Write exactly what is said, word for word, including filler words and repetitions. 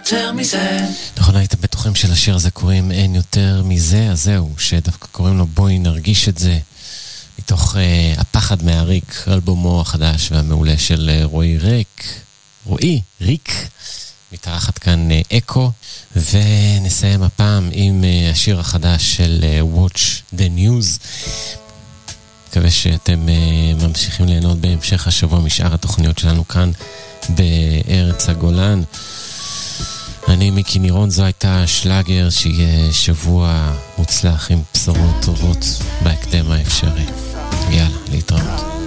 יותר מזה. נכון, הייתם בטוחים שלשיר הזה קוראים אין יותר מזה, אז זהו, שדווקא קוראים לו בואי נרגיש את זה, מתוך uh, הפחד מהריק, אלבומו החדש והמעולה של uh, רועי ריק, רועי ריק, מתארחת כאן uh, אקו, ונסיים הפעם עם uh, השיר החדש של uh, Watch the News. מקווה שאתם uh, ממשיכים ליהנות בהמשך השבוע משאר התוכניות שלנו כאן בארץ הגולן. אני מיקי נירון, זו הייתה שלאגר, שיהיה שבוע מוצלח עם בשורות טובות בהקדם האפשרי. יאללה, להתראות.